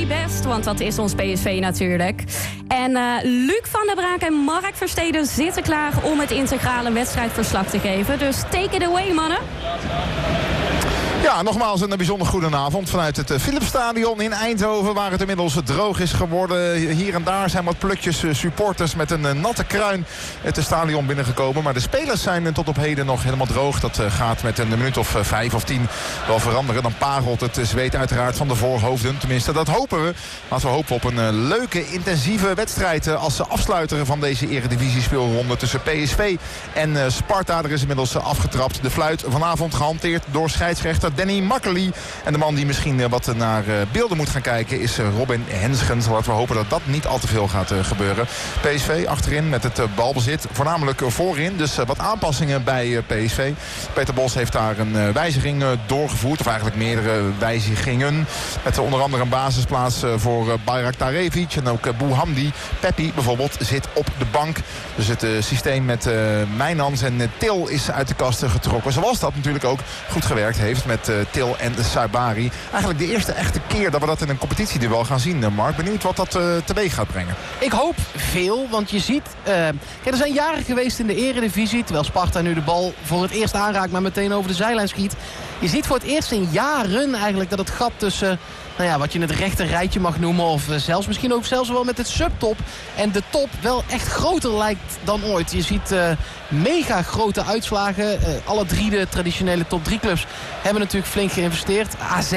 my best, want dat is ons PSV natuurlijk. En Luc van der Braak en Mark Versteden zitten klaar om het integrale wedstrijdverslag te geven. Dus take it away, mannen. Ja, nogmaals een bijzonder goedenavond vanuit het Philipsstadion in Eindhoven, waar het inmiddels droog is geworden. Hier en daar zijn wat plukjes supporters met een natte kruin het stadion binnengekomen. Maar de spelers zijn tot op heden nog helemaal droog. Dat gaat met een minuut of 5 of 10 wel veranderen. Dan parelt het zweet uiteraard van de voorhoofden. Tenminste, dat hopen we. Laten we hopen op een leuke, intensieve wedstrijd als afsluiter van deze eredivisie-speelronde tussen PSV en Sparta. Er is inmiddels afgetrapt. De fluit vanavond gehanteerd door scheidsrechter Danny Makkely. En de man die misschien wat naar beelden moet gaan kijken is Robin Henschens. Laten we hopen dat dat niet al te veel gaat gebeuren. PSV achterin met het balbezit. Voornamelijk voorin. Dus wat aanpassingen bij PSV. Peter Bos heeft daar een wijziging doorgevoerd. Of eigenlijk meerdere wijzigingen. Met onder andere een basisplaats voor Bayraktarevic. En ook Bouhamdi. Peppi bijvoorbeeld zit op de bank. Dus het systeem met Mijnans en Til is uit de kast getrokken. Zoals dat natuurlijk ook goed gewerkt heeft met Til en Saibari. Eigenlijk de eerste echte keer dat we dat in een competitieduel gaan zien, Mark. Benieuwd wat dat teweeg gaat brengen. Ik hoop veel, want je ziet... er zijn jaren geweest in de eredivisie, terwijl Sparta nu de bal voor het eerst aanraakt, maar meteen over de zijlijn schiet. Je ziet voor het eerst in jaren eigenlijk dat het gat tussen... wat je het rechte rijtje mag noemen. Of zelfs wel met het subtop. En de top wel echt groter lijkt dan ooit. Je ziet mega grote uitslagen. Alle drie de traditionele top 3 clubs hebben natuurlijk flink geïnvesteerd. AZ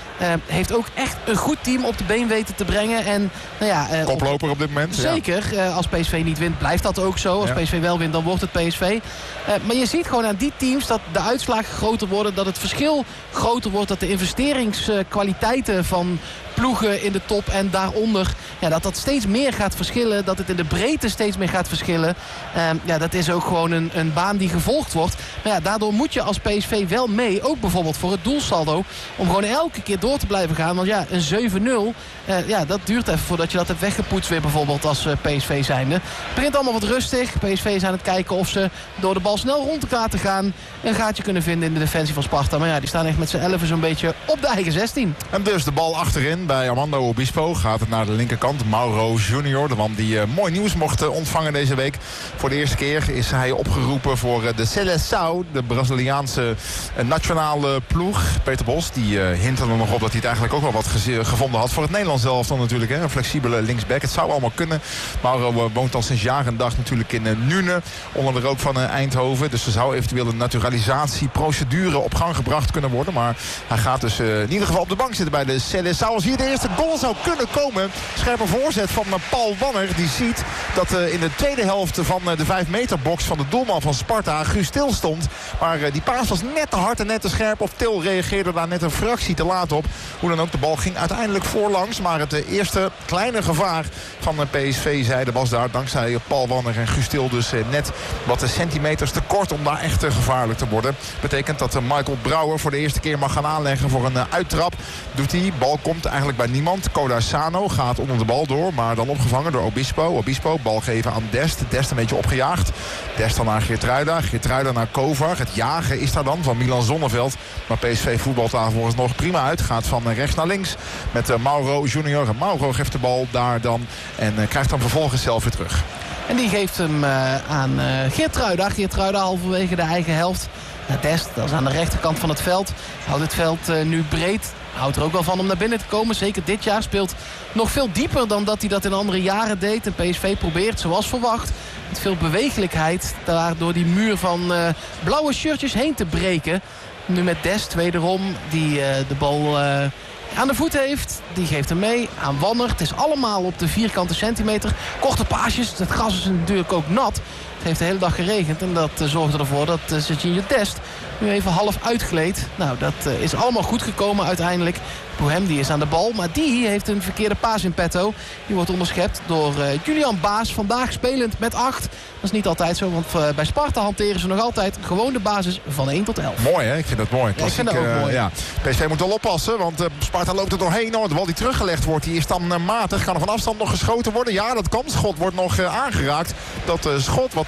heeft ook echt een goed team op de been weten te brengen. En, koploper op dit moment. Zeker. Als PSV niet wint blijft dat ook zo. Als PSV wel wint dan wordt het PSV. Maar je ziet gewoon aan die teams dat de uitslagen groter worden. Dat het verschil groter wordt. Dat de investeringskwaliteiten van ploegen in de top en daaronder, dat steeds meer gaat verschillen. Dat het in de breedte steeds meer gaat verschillen. Dat is ook gewoon een baan die gevolgd wordt. Maar daardoor moet je als PSV wel mee. Ook bijvoorbeeld voor het doelsaldo. Om gewoon elke keer door te blijven gaan. Want een 7-0, dat duurt even voordat je dat hebt weggepoetst weer bijvoorbeeld als PSV zijnde. Het begint allemaal wat rustig. PSV is aan het kijken of ze door de bal snel rond elkaar te gaan een gaatje kunnen vinden in de defensie van Sparta. Maar die staan echt met z'n 11 zo'n beetje op de eigen 16. En dus de bal achterin bij Armando Obispo. Gaat het naar de linkerkant. Mauro Junior, de man die mooi nieuws mocht ontvangen deze week. Voor de eerste keer is hij opgeroepen voor de Seleção, de Braziliaanse nationale ploeg. Peter Bos, die hint er nog op dat hij het eigenlijk ook wel wat gevonden had voor het Nederlands elftal natuurlijk. Een flexibele linksback. Het zou allemaal kunnen. Mauro woont al sinds jaar en dag natuurlijk in Nune, onder de rook van Eindhoven. Dus er zou eventueel een naturalisatieprocedure op gang gebracht kunnen worden. Maar hij gaat dus in ieder geval op de bank zitten bij de Seleção. Als hier de eerste goal zou kunnen komen. Scherpe voorzet van Paul Wanner. Die ziet dat in de tweede helft van de 5 meter box van de doelman van Sparta Guus Til stond. Maar die paas was net te hard en net te scherp. Of Til reageerde daar net een fractie te laat op. Hoe dan ook, de bal ging uiteindelijk voorlangs. Maar het eerste kleine gevaar van de PSV-zijde was daar dankzij Paul Wanner en Guus Til dus net wat centimeters te kort om daar echt gevaarlijk te worden. Betekent dat Michael Brouwer voor de eerste keer mag gaan aanleggen voor een uittrap. Doet hij. Bal komt eigenlijk bij niemand. Koda Sano gaat onder de bal door, maar dan opgevangen door Obispo. Obispo, bal geven aan Dest. Dest een beetje opgejaagd. Dest dan naar Geertruida. Geertruida naar Kovar. Het jagen is daar dan van Milan Zonneveld. Maar PSV voetbalt daar volgens nog prima uit. Gaat van rechts naar links met Mauro Junior. En Mauro geeft de bal daar dan en krijgt dan vervolgens zelf weer terug. En die geeft hem aan Geertruida. Geertruida halverwege de eigen helft. Dest, dat is aan de rechterkant van het veld. Houdt het veld nu breed. Houdt er ook wel van om naar binnen te komen. Zeker dit jaar speelt nog veel dieper dan dat hij dat in andere jaren deed. En PSV probeert, zoals verwacht, met veel bewegelijkheid daar door die muur van blauwe shirtjes heen te breken. Nu met Dest wederom, die de bal aan de voet heeft. Die geeft hem mee aan Wanner. Het is allemaal op de vierkante centimeter. Korte paasjes. Het gras is natuurlijk ook nat. Het heeft de hele dag geregend. En dat zorgde ervoor dat Serginho Dest nu even half uitgleed. Nou, dat is allemaal goed gekomen uiteindelijk. Bouhamdi is aan de bal, maar die heeft een verkeerde paas in petto. Die wordt onderschept door Julian Baas. Vandaag spelend met 8. Dat is niet altijd zo, want bij Sparta hanteren ze nog altijd gewoon de basis van 1 tot 11. Mooi, hè? Ik vind dat mooi. Klassiek, ik vind dat ook mooi. Ja. PSV moet wel oppassen, want Sparta loopt er doorheen. De bal die teruggelegd wordt, die is dan matig. Kan er van afstand nog geschoten worden? Ja, dat kan. Het schot wordt nog aangeraakt. Dat schot wat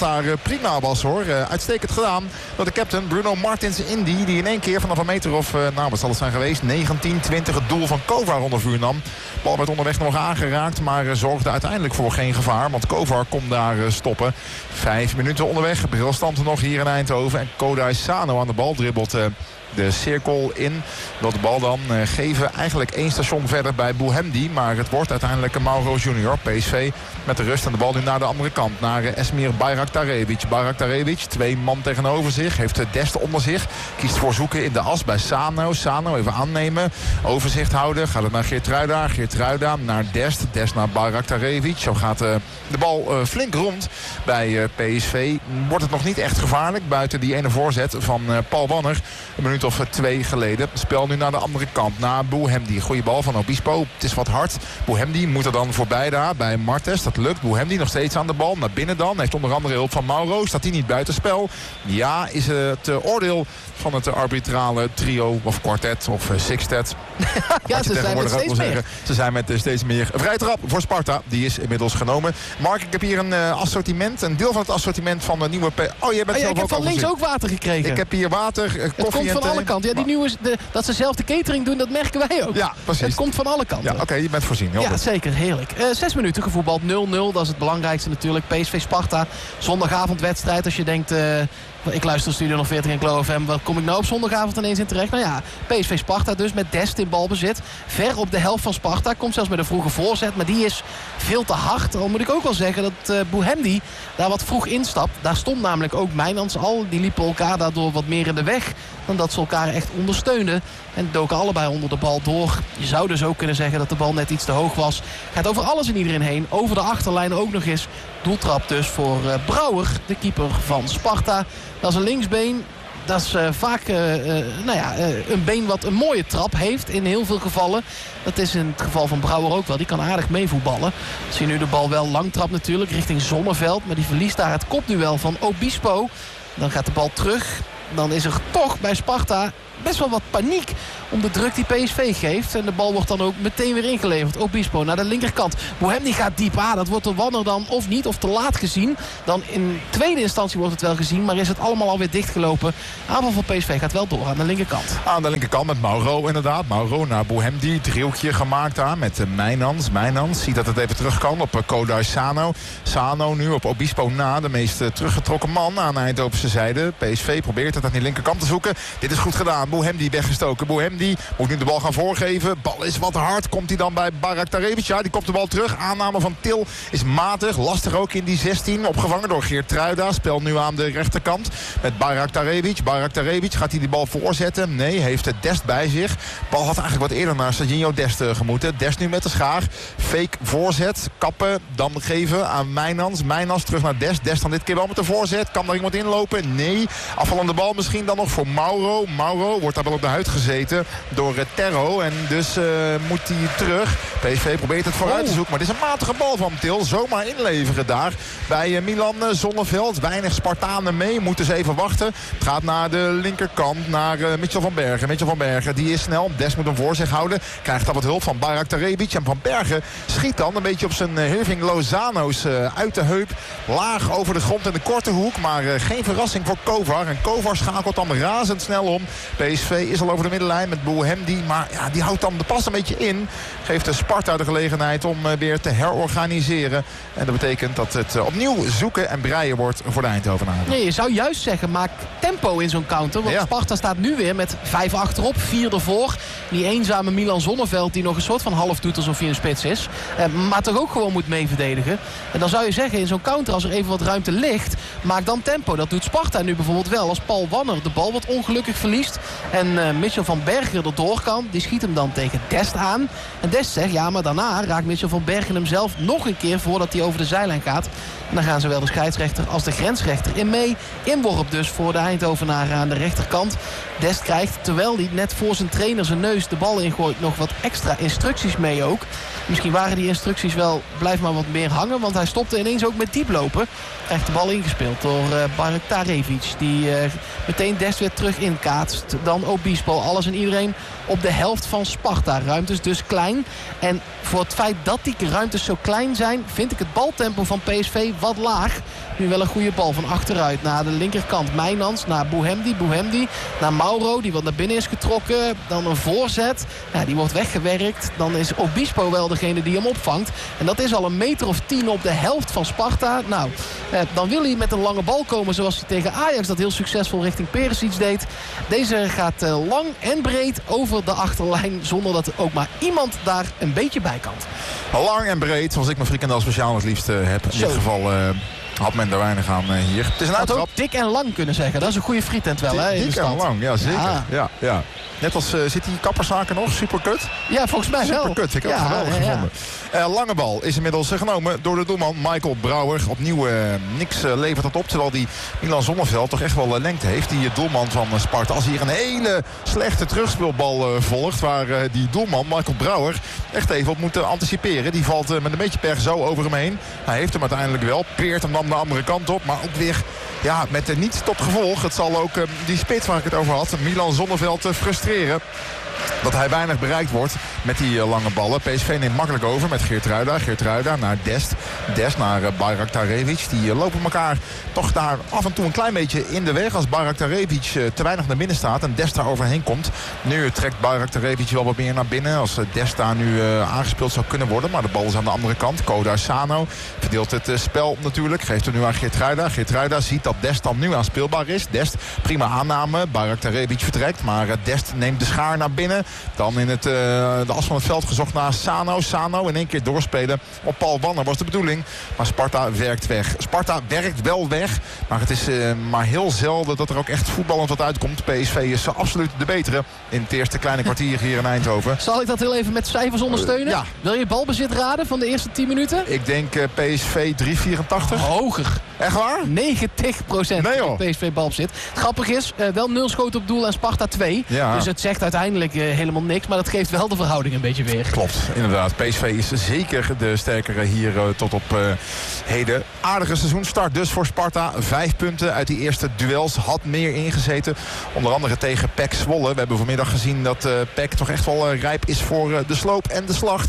daar prima was hoor. Uitstekend gedaan door de captain Bruno Martins Indy. Die in één keer vanaf een meter of, wat zal het zijn geweest, 19, 20 het doel van Kovar onder vuur nam. De bal werd onderweg nog aangeraakt, maar zorgde uiteindelijk voor geen gevaar. Want Kovar kon daar stoppen. 5 minuten onderweg. Brilstand nog hier in Eindhoven. En Kodai Sano aan de bal dribbelt de cirkel in. Wil de bal dan geven. Eigenlijk 1 station verder bij Bouhemdi. Maar het wordt uiteindelijk een Mauro Junior. PSV met de rust en de bal nu naar de andere kant. Naar Esmir Bayraktarevic. Bayraktarevic, 2 man tegenover zich. Heeft Dest onder zich. Kiest voor zoeken in de as bij Sano. Sano even aannemen. Overzicht houden. Gaat het naar Geertruida. Geertruida naar Dest. Dest naar Bayraktarevic. Zo gaat de bal flink rond bij PSV. Wordt het nog niet echt gevaarlijk. Buiten die ene voorzet van Paul Wanner. Een minuut of 2 geleden. Spel nu naar de andere kant. Naar Bouhemdi. Goeie bal van Obispo. Het is wat hard. Bouhemdi moet er dan voorbij daar bij Martes. Dat lukt. Bouhemdi nog steeds aan de bal. Naar binnen dan. Heeft onder andere hulp van Mauro. Staat hij niet buitenspel? Ja, is het oordeel van het arbitrale trio of kwartet of sextet. Ja, ze zijn met steeds meer. Ze zijn met steeds meer. Vrije trap voor Sparta. Die is inmiddels genomen. Mark, ik heb hier een assortiment. Een deel van het assortiment van de nieuwe... jij bent zelf ik heb van links ook water gekregen. Ik heb hier water, koffie het komt van alle kanten. Ja, die nieuwe, dat ze zelf de catering doen, dat merken wij ook. Ja, precies. Het komt van alle kanten. Ja, oké, je bent voorzien. Ja, goed. Zeker. Heerlijk. 6 minuten gevoetbald. 0-0. Dat is het belangrijkste natuurlijk. PSV Sparta. Zondagavondwedstrijd. Als je denkt... ik luister Studio 40 en Glow FM. Waar kom ik nou op zondagavond ineens in terecht? Nou ja, PSV Sparta dus met Dest in balbezit. Ver op de helft van Sparta. Komt zelfs met een vroege voorzet. Maar die is veel te hard. Al moet ik ook wel zeggen dat Bouhemdi daar wat vroeg instapt. Daar stond namelijk ook Mijnans al. Die liepen elkaar daardoor wat meer in de weg dan dat ze elkaar echt ondersteunden. En doken allebei onder de bal door. Je zou dus ook kunnen zeggen dat de bal net iets te hoog was. Gaat over alles en iedereen heen. Over de achterlijn ook nog eens. Doeltrap dus voor Brouwer, de keeper van Sparta. Dat is een linksbeen. Dat is vaak een been wat een mooie trap heeft in heel veel gevallen. Dat is in het geval van Brouwer ook wel. Die kan aardig meevoetballen. Zie je nu de bal wel lang trap natuurlijk richting Zonneveld. Maar die verliest daar het kopduel van Obispo. Dan gaat de bal terug. Dan is er toch bij Sparta best wel wat paniek om de druk die PSV geeft. En de bal wordt dan ook meteen weer ingeleverd. Obispo naar de linkerkant. Bouhemdi gaat diep aan. Dat wordt de Wanner dan of niet of te laat gezien. Dan in tweede instantie wordt het wel gezien. Maar is het allemaal alweer dichtgelopen. Aanval van PSV gaat wel door aan de linkerkant. Aan de linkerkant met Mauro inderdaad. Mauro naar Bouhemdi. Driehoekje gemaakt daar met Mijnans. Mijnans ziet dat het even terug kan op Kodai Sano. Sano nu op Obispo na. De meest teruggetrokken man aan Eindhovense zijde. PSV probeert het aan die linkerkant te zoeken. Dit is goed gedaan. Bouhemdi weggestoken. Bouhemdi moet nu de bal gaan voorgeven. Bal is wat hard. Komt hij dan bij Bayraktarevic? Ja, die komt de bal terug. Aanname van Til is matig. Lastig ook in die 16. Opgevangen door Geertruida. Speelt nu aan de rechterkant met Bayraktarevic. Bayraktarevic, gaat hij die bal voorzetten? Nee, heeft het Dest bij zich. Bal had eigenlijk wat eerder naar Serginho Dest gemoeten. Dest nu met de schaar. Fake voorzet. Kappen. Dan geven aan Mijnans. Mijnans terug naar Dest. Dest dan dit keer wel met de voorzet. Kan daar iemand inlopen? Nee. Afvallende bal misschien dan nog voor Mauro. Mauro wordt daar wel op de huid gezeten door Terro. En dus moet hij terug. PSV probeert het vooruit te zoeken. Maar dit is een matige bal van Til. Zomaar inleveren daar bij Milan Zonneveld. Weinig Spartanen mee. Moeten ze even wachten. Het gaat naar de linkerkant. Naar Mitchell van Bergen. Mitchell van Bergen die is snel. Des moet hem voor zich houden. Krijgt dan wat hulp van Bayraktarevic. En Van Bergen schiet dan een beetje op zijn Hirving Lozano's uit de heup. Laag over de grond in de korte hoek. Maar geen verrassing voor Kovar. En Kovar schakelt dan razendsnel om. PSV is al over de middenlijn met Bouhemdi. Maar ja, die houdt dan de pas een beetje in. Geeft de Sparta de gelegenheid om weer te herorganiseren. En dat betekent dat het opnieuw zoeken en breien wordt voor de Eindhovenaren. Nee, je zou juist zeggen, maak tempo in zo'n counter. Want Sparta staat nu weer met 5 achterop, 4 ervoor. Die eenzame Milan Zonneveld die nog een soort van half doet alsof hij een spits is. Maar toch ook gewoon moet mee verdedigen. En dan zou je zeggen, in zo'n counter als er even wat ruimte ligt, maak dan tempo. Dat doet Sparta nu bijvoorbeeld wel. Als Paul Wanner de bal wat ongelukkig verliest en Mitchell van Bergen erdoor kan, die schiet hem dan tegen Dest aan. En Dest zegt, ja, maar daarna raakt Mitchell van Bergen hem zelf nog een keer voordat hij over de zijlijn gaat. En dan gaan zowel de scheidsrechter als de grensrechter in mee. Inworp dus voor de Eindhovenaren aan de rechterkant. Dest krijgt, terwijl hij net voor zijn trainer zijn neus de bal ingooit, nog wat extra instructies mee ook. Misschien waren die instructies wel, blijf maar wat meer hangen, want hij stopte ineens ook met dieplopen. Krijgt de bal ingespeeld door Bayraktarevic, die meteen Dest weer terug inkaatst. dan Obispo. Alles en iedereen op de helft van Sparta. Ruimtes dus klein. En voor het feit dat die ruimtes zo klein zijn, vind ik het baltempo van PSV wat laag. Nu wel een goede bal van achteruit naar de linkerkant. Mijnans naar Boehemdi naar Mauro, die wat naar binnen is getrokken. Dan een voorzet. Ja, die wordt weggewerkt. Dan is Obispo wel degene die hem opvangt. En dat is al 1 meter of 10 op de helft van Sparta. Nou, dan wil hij met een lange bal komen zoals hij tegen Ajax dat heel succesvol richting Perisic deed. Deze gaat lang en breed over de achterlijn zonder dat er ook maar iemand daar een beetje bij kan. Lang en breed, zoals ik mijn frikandel speciaal het liefst heb. In dit geval had men er weinig aan hier. Het is een uittrap. Ook dik en lang kunnen zeggen. Dat is een goede frietent wel, hè? Dik en lang, ja zeker. Ja. Net als zit die kapperszaken nog, superkut? Ja, volgens mij wel. Superkut, ik heb het geweldig gevonden. Lange bal is inmiddels genomen door de doelman Michael Brouwer. Opnieuw niks levert dat op, terwijl die Milan Zonneveld toch echt wel lengte heeft. Die doelman van Sparta. Als hier een hele slechte terugspeelbal volgt, waar die doelman Michael Brouwer echt even op moet anticiperen. Die valt met een beetje pech zo over hem heen. Hij heeft hem uiteindelijk wel, peert hem dan de andere kant op, maar ook weer met niet tot gevolg. Het zal ook die spits waar ik het over had, Milan Zonneveld, frustreren. Dat hij weinig bereikt wordt met die lange ballen. PSV neemt makkelijk over met Geertruida. Geertruida naar Dest. Dest naar Bayraktarevic. Die lopen elkaar toch daar af en toe een klein beetje in de weg. Als Bayraktarevic te weinig naar binnen staat en Dest daar overheen komt. Nu trekt Bayraktarevic wel wat meer naar binnen. Als Dest daar nu aangespeeld zou kunnen worden. Maar de bal is aan de andere kant. Koda Sano verdeelt het spel natuurlijk. Geeft hem nu aan Geertruida. Geertruida ziet dat Dest dan nu aanspeelbaar is. Dest, prima aanname. Bayraktarevic vertrekt. Maar Dest neemt de schaar naar binnen. Dan in de as van het veld gezocht naar Sano. Sano in één keer doorspelen op Paul Wanner was de bedoeling. Maar Sparta werkt weg. Sparta werkt wel weg. Maar het is maar heel zelden dat er ook echt voetballend wat uitkomt. PSV is absoluut de betere in het eerste kleine kwartier hier in Eindhoven. Zal ik dat heel even met cijfers ondersteunen? Ja. Wil je balbezit raden van de eerste 10 minuten? Ik denk PSV 3,84. Hoger. Echt waar? 90% PSV balbezit. Het grappige is, wel 0 schoten op doel en Sparta 2. Ja. Dus het zegt uiteindelijk helemaal niks. Maar dat geeft wel de verhouding een beetje weer. Klopt, inderdaad. PSV is zeker de sterkere hier tot op heden. Aardige seizoenstart dus voor Sparta. 5 punten uit die eerste duels. Had meer ingezeten. Onder andere tegen PEC Zwolle. We hebben vanmiddag gezien dat PEC toch echt wel rijp is voor de sloop en de slacht.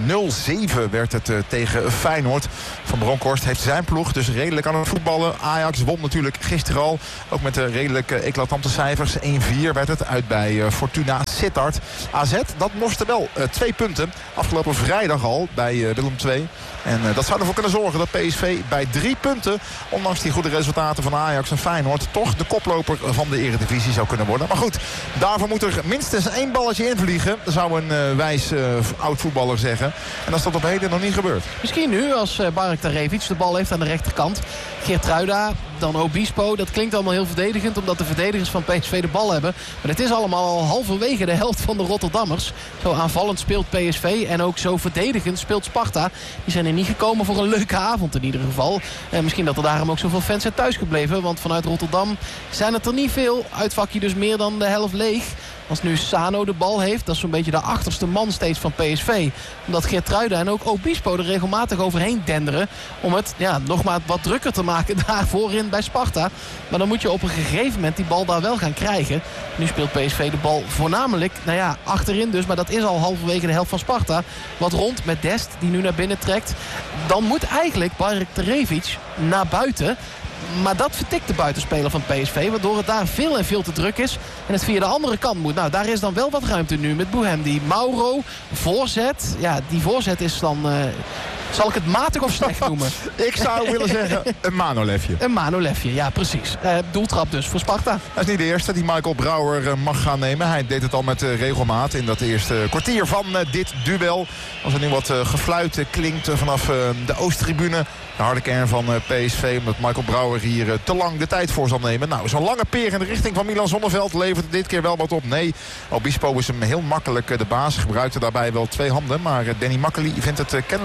0-7 werd het tegen Feyenoord. Van Bronckhorst heeft zijn ploeg dus redelijk aan het voetballen. Ajax won natuurlijk gisteren al. Ook met redelijk eclatante cijfers. 1-4 werd het uit bij Fortuna Sittard. AZ, dat morste wel 2 punten. Afgelopen vrijdag al bij Willem II. En dat zou ervoor kunnen zorgen dat PSV bij 3 punten, ondanks die goede resultaten van Ajax en Feyenoord, toch de koploper van de Eredivisie zou kunnen worden. Maar goed, daarvoor moet er minstens 1 balletje invliegen, zou een wijs oud voetballer zeggen. En dat is tot op heden nog niet gebeurd. Misschien nu als Bayraktarevic de bal heeft aan de rechterkant. Geertruida, dan Obispo. Dat klinkt allemaal heel verdedigend, omdat de verdedigers van PSV de bal hebben. Maar het is allemaal al halverwege de helft van de Rotterdammers. Zo aanvallend speelt PSV en ook zo verdedigend speelt Sparta. Die zijn er niet gekomen voor een leuke avond in ieder geval. En misschien dat er daarom ook zoveel fans zijn thuisgebleven. Want vanuit Rotterdam zijn het er niet veel. Uitvakje dus meer dan de helft leeg. Als nu Sano de bal heeft, dat is zo'n beetje de achterste man steeds van PSV. Omdat Geertruida en ook Obispo er regelmatig overheen denderen. Om het nog maar wat drukker te maken daar voorin bij Sparta. Maar dan moet je op een gegeven moment die bal daar wel gaan krijgen. Nu speelt PSV de bal voornamelijk achterin dus. Maar dat is al halverwege de helft van Sparta. Wat rond met Dest die nu naar binnen trekt. Dan moet eigenlijk Bayraktarevic naar buiten. Maar dat vertikt de buitenspeler van PSV. Waardoor het daar veel en veel te druk is. En het via de andere kant moet. Nou, daar is dan wel wat ruimte nu met Boehemdi. Mauro, voorzet. Ja, die voorzet is dan... zal ik het matig of slecht noemen? Ik zou willen zeggen een Manolefje. Een Manolefje, ja precies. Doeltrap dus voor Sparta. Hij is niet de eerste die Michael Brouwer mag gaan nemen. Hij deed het al met regelmaat in dat eerste kwartier van dit duel. Als er nu wat gefluit klinkt vanaf de Oosttribune. De harde kern van PSV. Omdat Michael Brouwer hier te lang de tijd voor zal nemen. Nou, zo'n lange peer in de richting van Milan Zonneveld levert dit keer wel wat op. Nee, Obispo is hem heel makkelijk de baas. Gebruikte daarbij wel 2 handen. Maar Danny Makkely vindt het kennelijk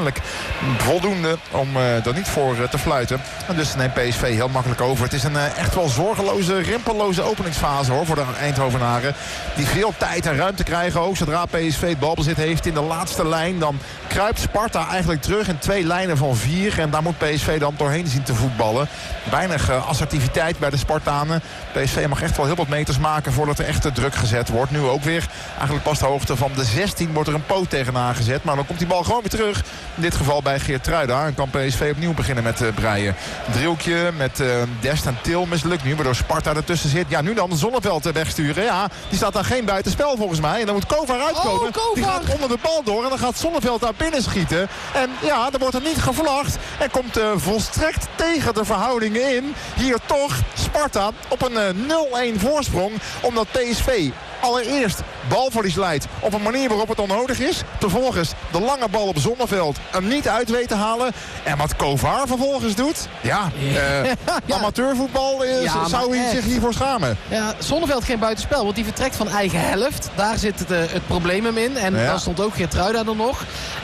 voldoende om er niet voor te fluiten. En dus neemt PSV heel makkelijk over. Het is een echt wel zorgeloze, rimpelloze openingsfase hoor, voor de Eindhovenaren. Die veel tijd en ruimte krijgen ook. Zodra PSV het balbezit heeft in de laatste lijn, dan kruipt Sparta eigenlijk terug in 2 lijnen van 4. En daar moet PSV dan doorheen zien te voetballen. Weinig assertiviteit bij de Spartanen. PSV mag echt wel heel wat meters maken voordat er echt druk gezet wordt. Nu ook weer eigenlijk pas de hoogte van de 16 wordt er een poot tegenaan gezet. Maar dan komt die bal gewoon weer terug. In dit geval bij Geertruida. En kan PSV opnieuw beginnen met breien. Een driehoekje met Dest en Til mislukt nu. Waardoor Sparta ertussen zit. Ja, nu dan Zonneveld wegsturen. Ja, die staat daar geen buitenspel volgens mij. En dan moet Kovar uitkomen. Die gaat onder de bal door. En dan gaat Zonneveld daar binnen schieten. En ja, er wordt er niet gevlacht. En komt volstrekt tegen de verhoudingen in. Hier toch Sparta op een 0-1 voorsprong. Omdat PSV allereerst balverlies leidt op een manier waarop het onnodig is. Vervolgens de lange bal op Zonneveld hem niet uit weet te halen. En wat Kovar vervolgens doet. Ja, amateurvoetbal zou hij zich hiervoor schamen. Ja, Zonneveld geen buitenspel, want die vertrekt van eigen helft. Daar zit het probleem hem in. En dan stond ook Geertruida er nog.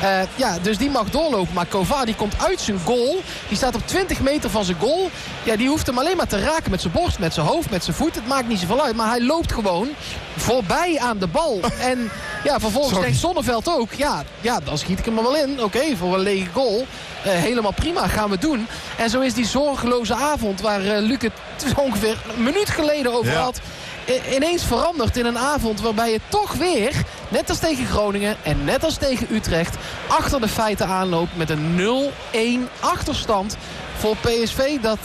Dus die mag doorlopen. Maar Kovar die komt uit zijn goal. Die staat op 20 meter van zijn goal. Ja, die hoeft hem alleen maar te raken met zijn borst, met zijn hoofd, met zijn voet. Het maakt niet zoveel uit. Maar hij loopt gewoon voorbij aan de bal. En ja, vervolgens denkt Zonneveld ook. Ja, dan schiet ik hem er wel in. Oké, voor een lege goal. Helemaal prima, gaan we doen. En zo is die zorgeloze avond waar Luc het ongeveer een minuut geleden over had. Ineens veranderd in een avond waarbij je toch weer, net als tegen Groningen en net als tegen Utrecht, achter de feiten aanloopt met een 0-1 achterstand voor PSV. Dat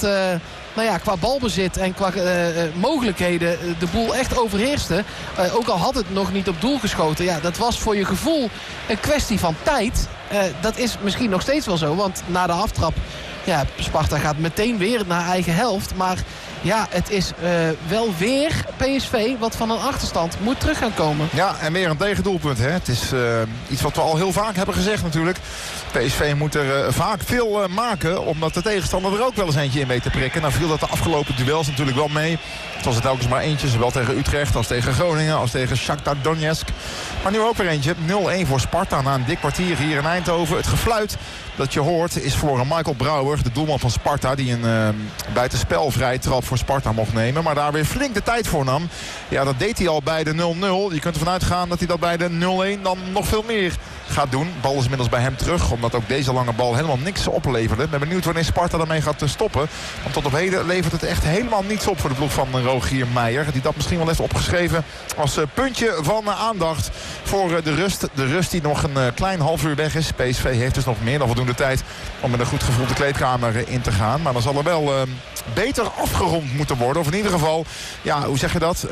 qua balbezit en qua mogelijkheden de boel echt overheerste. Ook al had het nog niet op doel geschoten. Ja, dat was voor je gevoel een kwestie van tijd. Dat is misschien nog steeds wel zo. Want na de aftrap, Sparta gaat meteen weer naar eigen helft. Maar ja, het is wel weer PSV wat van een achterstand moet terug gaan komen. Ja, en weer een tegendoelpunt. Hè? Het is iets wat we al heel vaak hebben gezegd natuurlijk. PSV moet er vaak veel maken, omdat de tegenstander er ook wel eens eentje in weet te prikken. Nou viel dat de afgelopen duels natuurlijk wel mee. Het was het telkens maar eentje, zowel tegen Utrecht als tegen Groningen, als tegen Shakhtar Donetsk. Maar nu ook weer eentje. 0-1 voor Sparta na een dik kwartier hier in Eindhoven. Het gefluit dat je hoort is voor Michael Brouwer, de doelman van Sparta, die een buitenspelvrij trap voor Sparta mocht nemen. Maar daar weer flink de tijd voor nam. Ja, dat deed hij al bij de 0-0. Je kunt ervan uitgaan dat hij dat bij de 0-1 dan nog veel meer gaat doen. Bal is inmiddels bij hem terug, omdat ook deze lange bal helemaal niks opleverde. Ik ben benieuwd wanneer Sparta daarmee gaat stoppen. Want tot op heden levert het echt helemaal niets op voor de ploeg van Rogier Meijer. Die dat misschien wel heeft opgeschreven als puntje van aandacht voor de rust. De rust die nog een klein half uur weg is. PSV heeft dus nog meer dan voldoende tijd om met een goed gevoel de kleedkamer in te gaan. Maar dan zal er wel beter afgerond moeten worden. Of in ieder geval, hoe zeg je dat?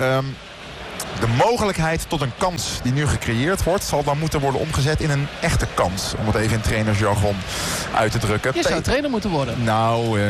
De mogelijkheid tot een kans die nu gecreëerd wordt, zal dan moeten worden omgezet in een echte kans. Om het even in trainersjargon uit te drukken. Je zou trainer moeten worden. Nou,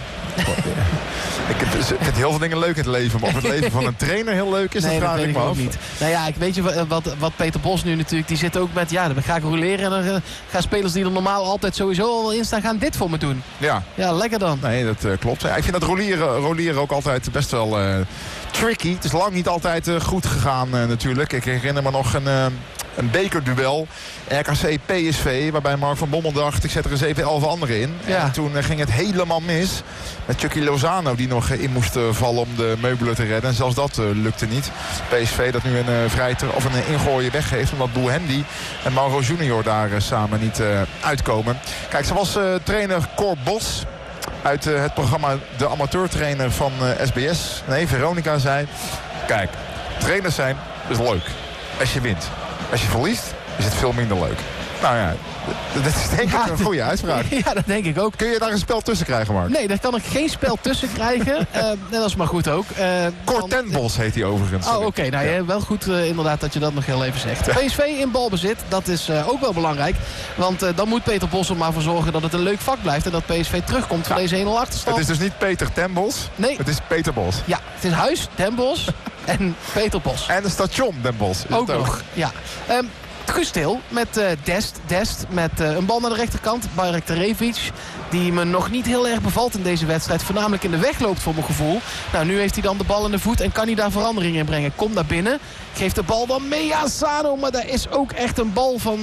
ik vind heel veel dingen leuk in het leven. Maar of het leven van een trainer heel leuk is, dat vraag ik me af. Niet. Nou ja, ik weet je wat Peter Bos nu natuurlijk, die zit ook met, dan ga ik roleren. En dan gaan spelers die er normaal altijd sowieso al in staan, gaan dit voor me doen. Ja, lekker dan. Nee, dat klopt. Ja, ik vind dat roleren ook altijd best wel tricky. Het is lang niet altijd goed gegaan natuurlijk. Ik herinner me nog een bekerduel. RKC PSV, waarbij Mark van Bommel dacht, ik zet er eens even 11 anderen in. Ja. En toen ging het helemaal mis. Met Chucky Lozano die nog in moest vallen om de meubelen te redden. En zelfs dat lukte niet. PSV dat nu een ingooien weggeeft. Omdat Boehendi en Mauro Junior daar samen niet uitkomen. Kijk, zoals trainer Cor Bos uit het programma De Amateurtrainer van SBS. Nee, Veronica zei, kijk, trainers zijn is leuk als je wint. Als je verliest, is het veel minder leuk. Nou ja, dat is denk ik een goede uitspraak. Ja, dat denk ik ook. Kun je daar een spel tussen krijgen, Mark? Nee, daar kan ik geen spel tussen krijgen. Dat is maar goed ook. Cor ten Bos heet hij overigens. Oh, oké. Nou, wel goed inderdaad dat je dat nog heel even zegt. PSV in balbezit, dat is ook wel belangrijk. Want dan moet Peter Bos er maar voor zorgen dat het een leuk vak blijft. En dat PSV terugkomt van deze 1-0 achterstand. Het is dus niet Peter ten Bos. Nee. Het is Peter Bos. Ja, het is Huis ten Bos en Peter Bos. En een station den Bos. Ook nog, ja. Gustil met Dest met een bal naar de rechterkant. Barek Terevic. die me nog niet heel erg bevalt in deze wedstrijd. Voornamelijk in de weg loopt voor mijn gevoel. Nou, nu heeft hij dan de bal in de voet en kan hij daar verandering in brengen. Komt naar binnen, geeft de bal dan mee aan Sano. Maar daar is ook echt een bal van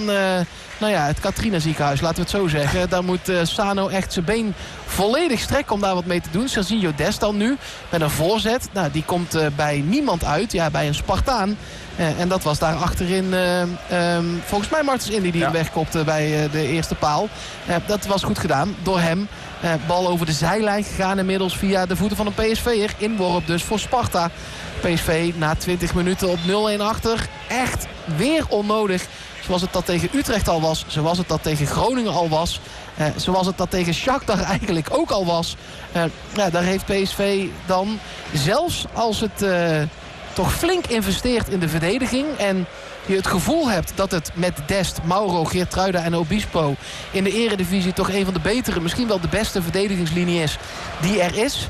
het Katrina ziekenhuis, laten we het zo zeggen. Daar moet Sano echt zijn been volledig strekken om daar wat mee te doen. Serginho Dest dan nu met een voorzet. Nou, die komt bij niemand uit. Ja, bij een Spartaan. En dat was daar achterin volgens mij Martens Indy die hem wegkopte bij de eerste paal. Dat was goed gedaan door hem. Bal over de zijlijn gegaan inmiddels via de voeten van een PSV'er. Inworp dus voor Sparta. PSV na 20 minuten op 0-1 achter. Echt weer onnodig. Zoals het dat tegen Utrecht al was. Zoals het dat tegen Groningen al was. Zoals het dat tegen Shakhtar eigenlijk ook al was. Daar heeft PSV dan, zelfs als het toch flink investeert in de verdediging en je het gevoel hebt dat het met Dest, Mauro, Geertruida en Obispo in de eredivisie toch een van de betere, misschien wel de beste verdedigingslinie is die er is.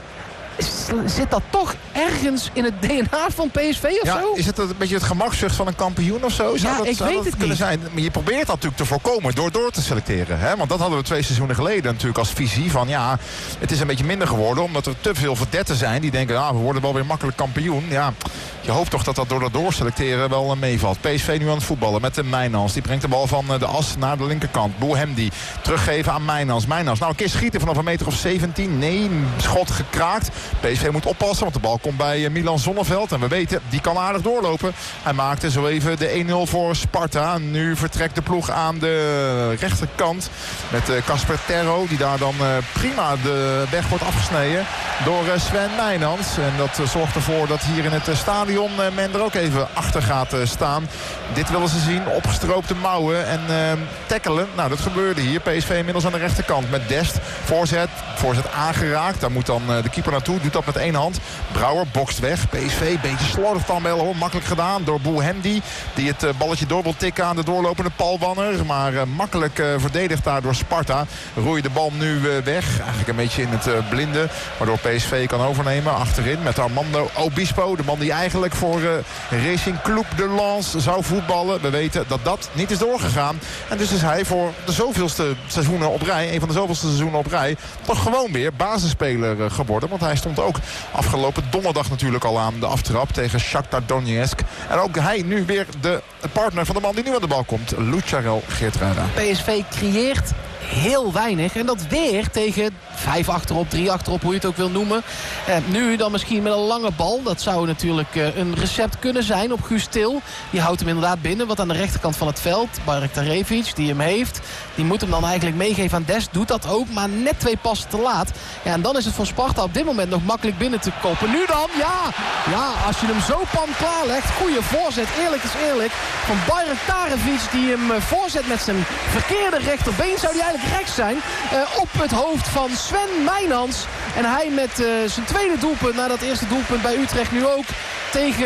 Zit dat toch ergens in het DNA van PSV of zo? Is het een beetje het gemakzucht van een kampioen of zo? Zou ik weet het niet. Zijn? Maar je probeert dat natuurlijk te voorkomen door te selecteren. Hè? Want dat hadden we 2 seizoenen geleden natuurlijk als visie. Van het is een beetje minder geworden. Omdat er te veel verdetten zijn. Die denken, we worden wel weer makkelijk kampioen. Ja, je hoopt toch dat door dat doorselecteren wel meevalt. PSV nu aan het voetballen met de Mijnans. Die brengt de bal van de as naar de linkerkant. Boehemdi teruggeven aan Mijnans. Mijnans, nou een keer schieten vanaf een meter of 17. Nee, schot gekraakt. PSV moet oppassen, want de bal komt bij Milan Zonneveld. En we weten, die kan aardig doorlopen. Hij maakte zo even de 1-0 voor Sparta. Nu vertrekt de ploeg aan de rechterkant. Met Casper Terro, die daar dan prima de weg wordt afgesneden door Sven Mijnans. En dat zorgt ervoor dat hier in het stadion men er ook even achter gaat staan. Dit willen ze zien, opgestroopte mouwen en tackelen. Nou, dat gebeurde hier. PSV inmiddels aan de rechterkant met Dest. Voorzet aangeraakt. Daar moet dan de keeper naartoe. Doet dat met 1 hand. Brouwer bokst weg. PSV, beetje slordig dan wel hoor. Makkelijk gedaan door Boehemdi. Die het balletje door wil tikken aan de doorlopende Paul Wanner. Maar makkelijk verdedigd daar door Sparta. Roeit de bal nu weg. Eigenlijk een beetje in het blinde. Waardoor PSV kan overnemen. Achterin met Armando Obispo. De man die eigenlijk voor Racing Club de Lens zou voetballen. We weten dat dat niet is doorgegaan. En dus is hij voor de zoveelste seizoenen op rij. Een van de zoveelste seizoenen op rij. Toch gewoon weer basisspeler geworden. Want hij stond ook afgelopen donderdag natuurlijk al aan de aftrap tegen Shakhtar Donetsk. En ook hij nu weer de partner van de man die nu aan de bal komt. Lucharel Geertruida. PSV creëert heel weinig. En dat weer tegen 5 achterop, 3 achterop, hoe je het ook wil noemen. Nu dan misschien met een lange bal. Dat zou natuurlijk een recept kunnen zijn op Guus Til. Die houdt hem inderdaad binnen. Wat aan de rechterkant van het veld. Barek Tarevic, die hem heeft. Die moet hem dan eigenlijk meegeven aan Dest. Doet dat ook, maar net 2 passen te laat. Ja, en dan is het voor Sparta op dit moment nog makkelijk binnen te koppen. Nu dan, ja, als je hem zo pan klaarlegt. Goeie voorzet, eerlijk is eerlijk. Van Barek Tarevic, die hem voorzet met zijn verkeerde rechterbeen. Zou die eigenlijk rechts zijn. Op het hoofd van Sven Mijnans. En hij met zijn tweede doelpunt na dat eerste doelpunt bij Utrecht nu ook. Tegen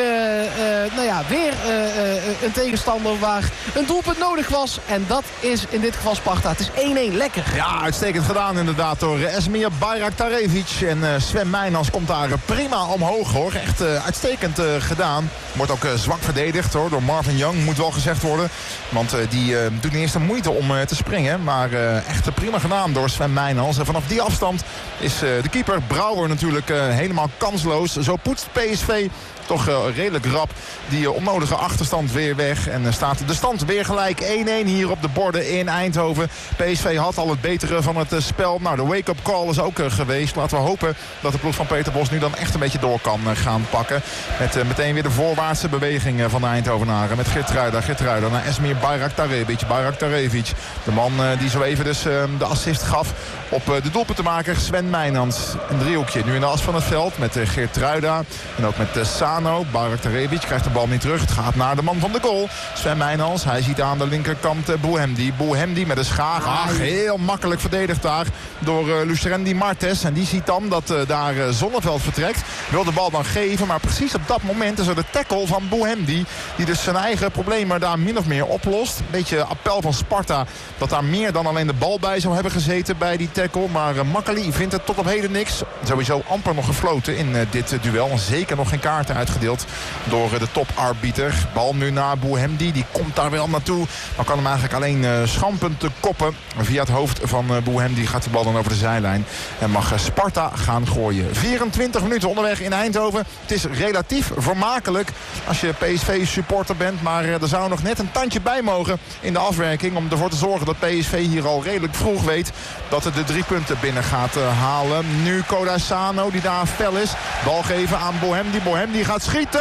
weer een tegenstander waar een doelpunt nodig was. En dat is in dit geval Sparta. Het is 1-1. Lekker. Ja, uitstekend gedaan inderdaad door Esmir Bayraktarevic. En Sven Mijnans komt daar prima omhoog hoor. Echt uitstekend gedaan. Wordt ook zwak verdedigd hoor, door Marvin Young, moet wel gezegd worden. Want die doet niet eens de moeite om te springen. Maar echt prima gedaan door Sven Mijnans. En vanaf die afstand is de keeper Brouwer natuurlijk helemaal kansloos. Zo poetst PSV toch redelijk rap die onnodige achterstand weer weg. En staat de stand weer gelijk 1-1 hier op de borden in Eindhoven. PSV had al het betere van het spel. Nou, de wake-up call is ook geweest. Laten we hopen dat de ploeg van Peter Bos nu dan echt een beetje door kan gaan pakken. Met meteen weer de voorwaartse beweging van de Eindhovenaren. Met Geertruida naar Esmir Bayraktarevic. De man die zo even dus de assist gaf op de doelpuntenmaker Sven Mijnans. Een driehoekje nu in de as van het veld met Geertruida. En ook met Sano. Bayraktarevic krijgt de bal niet terug. Het gaat naar de man van de goal. Sven Mijnans. Hij ziet aan de linkerkant Boehemdi met een schaag. Ach, heel makkelijk verdedigd daar door Lucrendi Martes. En die ziet dan dat daar Zonneveld vertrekt. Wil de bal dan geven. Maar precies op dat moment is er de tackle van Boehemdi. Die dus zijn eigen problemen daar min of meer oplost. Een beetje appel van Sparta. Dat daar meer dan alleen de bal bij zou hebben gezeten bij die tackle. Maar Makkeli vindt het tot op heden niks. Sowieso amper nog gefloten in dit duel. En zeker nog geen kaarten uitgedeeld uitgedeeld door de toparbiter. Bal nu naar Bouhemdi. Die komt daar wel naartoe. Maar kan hem eigenlijk alleen schampend te koppen. Via het hoofd van Bouhemdi gaat die bal dan over de zijlijn. En mag Sparta gaan gooien. 24 minuten onderweg in Eindhoven. Het is relatief vermakelijk als je PSV-supporter bent. Maar er zou nog net een tandje bij mogen in de afwerking. Om ervoor te zorgen dat PSV hier al redelijk vroeg weet dat het de 3 punten binnen gaat halen. Nu Kodasano die daar fel is. Bal geven aan Bouhemdi. Bouhemdi gaat schieten.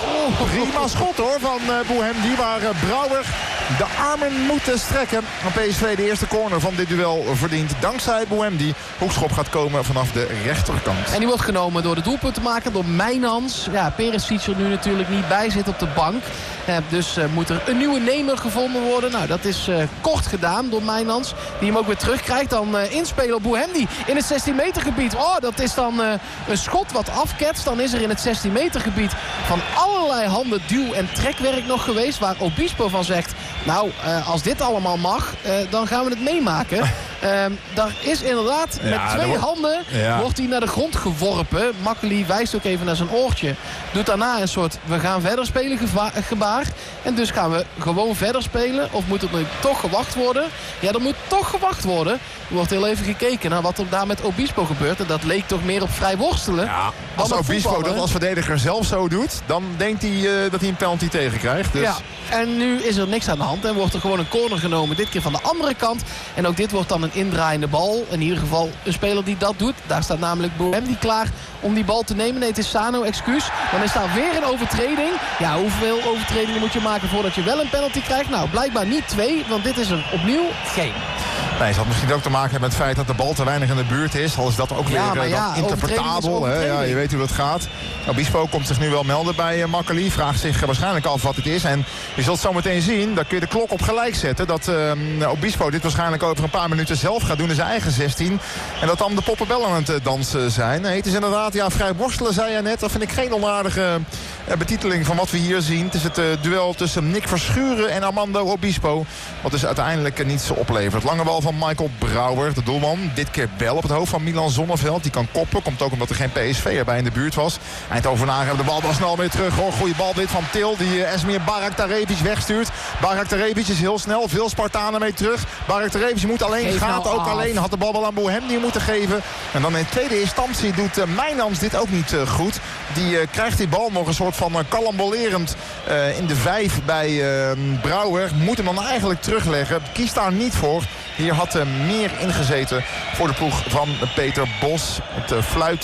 Prima schot hoor van Bouhemdi. Waar Brouwer de armen moet strekken. En PSV de eerste corner van dit duel verdient. Dankzij Bouhemdi. Hoekschop gaat komen vanaf de rechterkant. En die wordt genomen door de doelpuntenmaker, door Mijnans. Ja, Perisic er nu natuurlijk niet bij, zit op de bank. Dus moet er een nieuwe nemer gevonden worden. Nou, dat is kort gedaan door Mijnans. Die hem ook weer terugkrijgt. Dan inspelen op Bouhemdi in het 16 meter gebied. Oh, dat is dan een schot wat afketst. Dan is er in het 16 meter gebied van allerlei handen duw- en trekwerk nog geweest. Waar Obispo van zegt, nou, als dit allemaal mag, dan gaan we het meemaken. Daar is inderdaad met 2 handen wordt hij naar de grond geworpen. Makkeli wijst ook even naar zijn oortje. Doet daarna een soort we gaan verder spelen gebaar. En dus gaan we gewoon verder spelen. Of moet het nu toch gewacht worden? Ja, er moet toch gewacht worden. Er wordt heel even gekeken naar wat er daar met Obispo gebeurt. En dat leek toch meer op vrij worstelen. Ja, als Obispo dat als verdediger zelf zo doet, dan denkt hij dat hij een penalty tegenkrijgt. Dus. Ja, en nu is er niks aan de hand. En wordt er gewoon een corner genomen. Dit keer van de andere kant. En ook dit wordt dan een indraaiende bal. In ieder geval een speler die dat doet. Daar staat namelijk Bouhemdi klaar om die bal te nemen. Nee, het is Sano, excuus. Dan is daar weer een overtreding. Ja, hoeveel overtredingen moet je maken voordat je wel een penalty krijgt? Nou, blijkbaar niet 2, want dit is er opnieuw geen. Nee, het had misschien ook te maken met het feit dat de bal te weinig in de buurt is. Al is dat ook weer interpretabel. Hè? Ja, je weet hoe dat gaat. Obispo komt zich nu wel melden bij Makkeli. Vraagt zich waarschijnlijk af wat het is. En je zult zo meteen zien, daar kun je de klok op gelijk zetten. Dat Obispo dit waarschijnlijk over een paar minuten zelf gaat doen in zijn eigen 16. En dat dan de poppenbel aan het dansen zijn. Nee, het is inderdaad vrij worstelen, zei je net. Dat vind ik geen onaardige betiteling van wat we hier zien. Het is het duel tussen Nick Verschuren en Armando Obispo. Wat dus uiteindelijk niets oplevert. Lange bal van Michael Brouwer, de doelman. Dit keer wel op het hoofd van Milan Zonneveld. Die kan koppen. Komt ook omdat er geen PSV erbij in de buurt was. Eindhovenaren hebben de bal wel snel weer terug. Hoor. Goeie bal dit van Til. Die Esmir Baraktarevic wegstuurt. Baraktarevic is heel snel. Veel Spartanen mee terug. Baraktarevic moet alleen. Gaat ook alleen. Had de bal wel aan Bouhemdi moeten geven. En dan in tweede instantie doet Mijnans dit ook niet goed. Die krijgt die bal nog een soort van kalambolerend in de 5 bij Brouwer. Moet hem dan eigenlijk terugleggen. Kiest daar niet voor. Hier had meer ingezeten voor de ploeg van Peter Bos. Het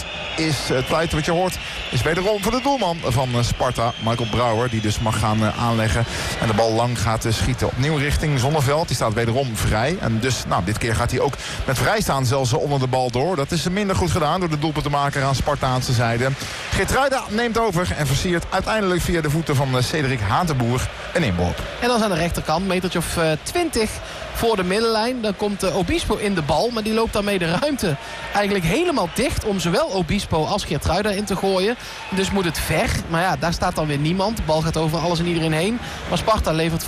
fluit wat je hoort is wederom voor de doelman van Sparta, Michael Brouwer. Die dus mag gaan aanleggen en de bal lang gaat schieten. Opnieuw richting Zonneveld. Die staat wederom vrij. En dus dit keer gaat hij ook met vrijstaan zelfs onder de bal door. Dat is minder goed gedaan door de doelpuntenmaker aan Spartaanse zijde. Geertruida neemt over en versiert uiteindelijk via de voeten van Cedric Hatenboer een inworp. En dan is aan de rechterkant, metertje of 20 voor de middenlijn. Dan komt Obispo in de bal, maar die loopt daarmee de ruimte eigenlijk helemaal dicht om zowel Obispo als Geertruida in te gooien. Dus moet het ver. Maar ja, daar staat dan weer niemand. De bal gaat over alles en iedereen heen. Maar Sparta levert